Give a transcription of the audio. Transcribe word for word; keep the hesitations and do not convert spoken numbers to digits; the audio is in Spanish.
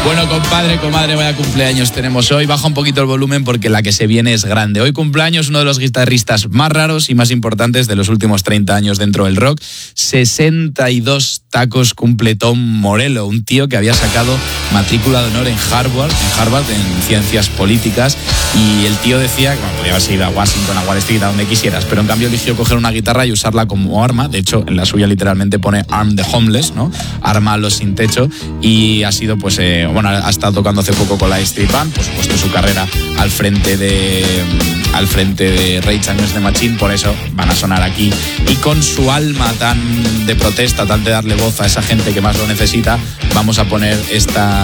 Bueno, compadre, comadre, vaya cumpleaños tenemos hoy. Baja un poquito el volumen porque la que se viene es grande. Hoy cumpleaños uno de los guitarristas más raros y más importantes de los últimos treinta años dentro del rock. sesenta y dos tacos cumple Tom Morello, un tío que había sacado matrícula de honor en Harvard, en Harvard en ciencias políticas, y el tío decía que bueno, podía haberse ido a Washington, a Wall Street, a donde quisieras, pero en cambio eligió coger una guitarra y usarla como arma. De hecho, en la suya literalmente pone Arm the Homeless, ¿no? Arma a los sin techo, y ha sido pues... Eh, Bueno, ha estado tocando hace poco con la Street Band, pues puesto su carrera al frente de al frente de Rage Against the Machine, por eso van a sonar aquí. Y con su alma tan de protesta, tan de darle voz a esa gente que más lo necesita, vamos a poner esta